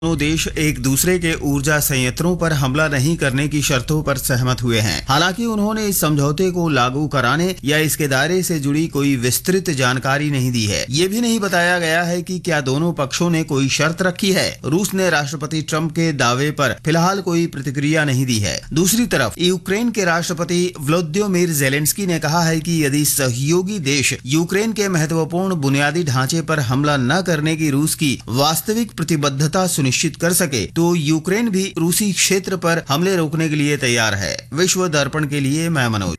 दोनों देश एक दूसरे के ऊर्जा संयंत्रों पर हमला नहीं करने की शर्तों पर सहमत हुए हैं। हालांकि उन्होंने इस समझौते को लागू कराने या इसके दायरे से जुड़ी कोई विस्तृत जानकारी नहीं दी है। ये भी नहीं बताया गया है कि क्या दोनों पक्षों ने कोई शर्त रखी है। रूस ने राष्ट्रपति ट्रंप के दावे पर फिलहाल कोई प्रतिक्रिया नहीं दी है। दूसरी तरफ यूक्रेन के राष्ट्रपति व्लोदिमीर ज़ेलेंस्की ने कहा है कि यदि सहयोगी देश यूक्रेन के महत्वपूर्ण बुनियादी ढांचे पर हमला न करने की रूस की वास्तविक प्रतिबद्धता निश्चित कर सके तो यूक्रेन भी रूसी क्षेत्र पर हमले रोकने के लिए तैयार है। विश्व दर्पण के लिए मैं मनोज।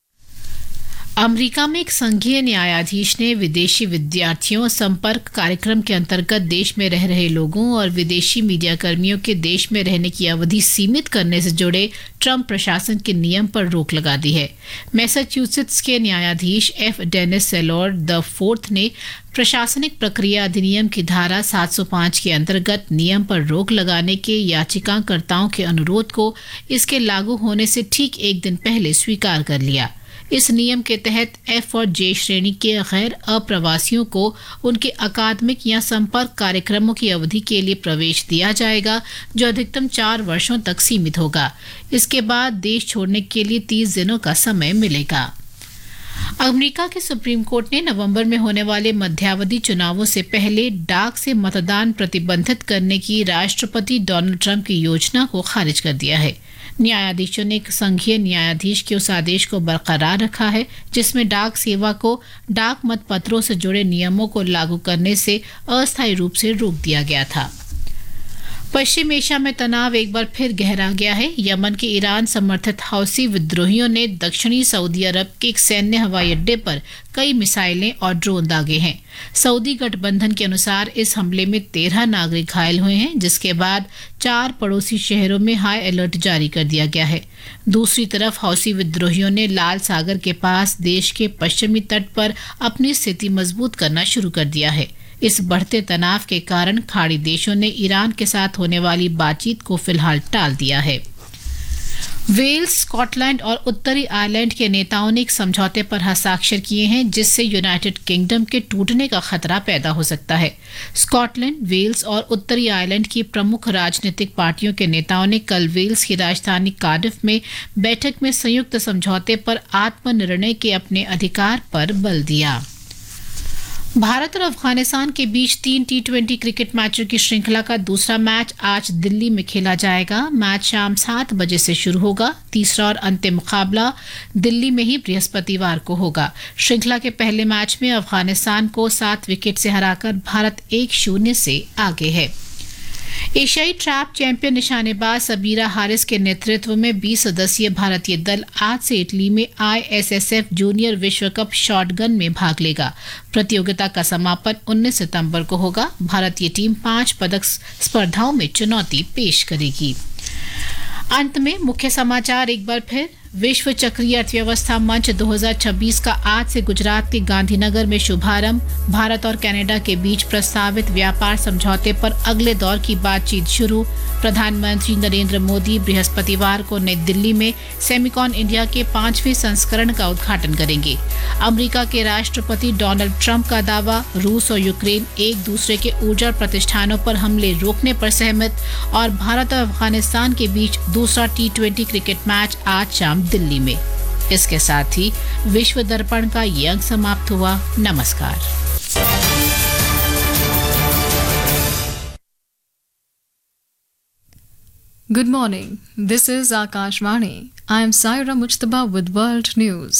अमेरिका में एक संघीय न्यायाधीश ने विदेशी विद्यार्थियों संपर्क कार्यक्रम के अंतर्गत देश में रह रहे लोगों और विदेशी मीडिया कर्मियों के देश में रहने की अवधि सीमित करने से जुड़े ट्रंप प्रशासन के नियम पर रोक लगा दी है। मैसाचुसेट्स के न्यायाधीश F Dennis sailor the fourth ने प्रशासनिक प्रक्रिया अधिनियम की धारा 705 के अंतर्गत नियम पर रोक लगाने के याचिकाकर्ताओं के अनुरोध को इसके लागू होने से ठीक एक दिन पहले स्वीकार कर लिया। इस नियम के तहत एफ और जे श्रेणी के गैर अप्रवासियों को उनके अकादमिक या संपर्क कार्यक्रमों की अवधि के लिए प्रवेश दिया जाएगा, जो अधिकतम 4 वर्षों तक सीमित होगा। इसके बाद देश छोड़ने के लिए 30 दिनों का समय मिलेगा। अमेरिका के सुप्रीम कोर्ट ने नवंबर में होने वाले मध्यावधि चुनावों से पहले डाक से मतदान प्रतिबंधित करने की राष्ट्रपति डोनाल्ड ट्रंप की योजना को खारिज कर दिया है। न्यायाधीशों ने एक संघीय न्यायाधीश के उस आदेश को बरकरार रखा है जिसमें डाक सेवा को डाक मतपत्रों से जुड़े नियमों को लागू करने से अस्थायी रूप से रोक दिया गया था। पश्चिम एशिया में तनाव एक बार फिर गहरा गया है। यमन के ईरान समर्थित हौसी विद्रोहियों ने दक्षिणी सऊदी अरब के एक सैन्य हवाई अड्डे पर कई मिसाइलें और ड्रोन दागे हैं। सऊदी गठबंधन के अनुसार इस हमले में 13 नागरिक घायल हुए हैं, जिसके बाद 4 पड़ोसी शहरों में हाई अलर्ट जारी कर दिया गया है। दूसरी तरफ हौसी विद्रोहियों ने लाल सागर के पास देश के पश्चिमी तट पर अपनी स्थिति मजबूत करना शुरू कर दिया है। इस बढ़ते तनाव के कारण खाड़ी देशों ने ईरान के साथ होने वाली बातचीत को फिलहाल टाल दिया है। वेल्स, स्कॉटलैंड और उत्तरी आयरलैंड के नेताओं ने एक समझौते पर हस्ताक्षर किए हैं जिससे यूनाइटेड किंगडम के टूटने का खतरा पैदा हो सकता है। स्कॉटलैंड, वेल्स और उत्तरी आयरलैंड की प्रमुख राजनीतिक पार्टियों के नेताओं ने कल वेल्स की राजधानी कार्डिफ में बैठक में संयुक्त समझौते पर आत्मनिर्णय के अपने अधिकार पर बल दिया। भारत और अफगानिस्तान के बीच 3 T20 क्रिकेट मैचों की श्रृंखला का दूसरा मैच आज दिल्ली में खेला जाएगा। मैच शाम 7 बजे से शुरू होगा। तीसरा और अंतिम मुकाबला दिल्ली में ही बृहस्पतिवार को होगा। श्रृंखला के पहले मैच में अफगानिस्तान को 7 विकेट से हराकर भारत 1-0 से आगे है। एशियाई ट्रैप चैंपियन निशानेबाज सबीरा हारिस के नेतृत्व में 20 सदस्यीय भारतीय दल आज से इटली में ISSF जूनियर विश्व कप शॉटगन में भाग लेगा। प्रतियोगिता का समापन 19 सितंबर को होगा। भारतीय टीम 5 पदक स्पर्धाओं में चुनौती पेश करेगी। अंत में मुख्य समाचार एक बार फिर। विश्व चक्रीय अर्थव्यवस्था मंच 2026 का आज से गुजरात के गांधीनगर में शुभारंभ। भारत और कनाडा के बीच प्रस्तावित व्यापार समझौते पर अगले दौर की बातचीत शुरू। प्रधानमंत्री नरेंद्र मोदी बृहस्पतिवार को नई दिल्ली में सेमिकॉन इंडिया के 5वें संस्करण का उद्घाटन करेंगे। अमेरिका के राष्ट्रपति डोनाल्ड ट्रंप का दावा, रूस और यूक्रेन एक दूसरे के ऊर्जा प्रतिष्ठानों पर हमले रोकने पर सहमत। और भारत और अफगानिस्तान के बीच दूसरा T20 क्रिकेट मैच आज शाम दिल्ली में। इसके साथ ही विश्व दर्पण का ये अंक समाप्त हुआ। नमस्कार। Good morning. This is Akashvani. I am Saira Mujtaba with World News.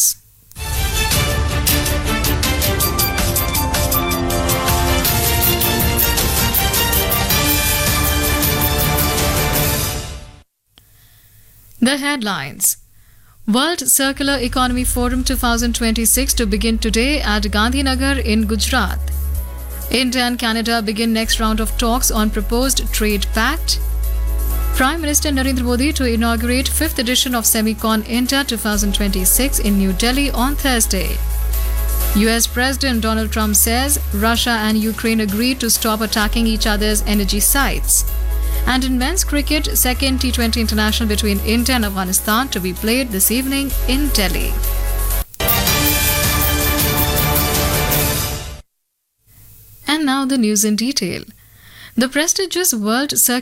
The headlines. World Circular Economy Forum 2026 to begin today at Gandhinagar in Gujarat. India and Canada begin next round of talks on proposed trade pact. Prime Minister Narendra Modi to inaugurate 5th edition of Semicon India 2026 in New Delhi on Thursday. US President Donald Trump says Russia and Ukraine agreed to stop attacking each other's energy sites. And in men's cricket, second T20 international between India and Afghanistan to be played this evening in Delhi. And now the news in detail. The prestigious World Circular